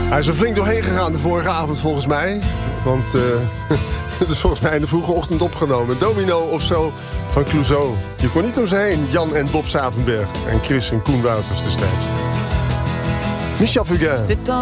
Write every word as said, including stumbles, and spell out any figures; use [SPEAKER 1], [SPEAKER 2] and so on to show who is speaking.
[SPEAKER 1] Hij is er flink doorheen gegaan de vorige avond volgens mij. Want uh, het is volgens mij in de vroege ochtend opgenomen. Domino of zo van Clouseau. Je kon niet om ze heen. Jan en Bob Savenberg. En Chris en Koen Wouters destijds. Michel Fugain.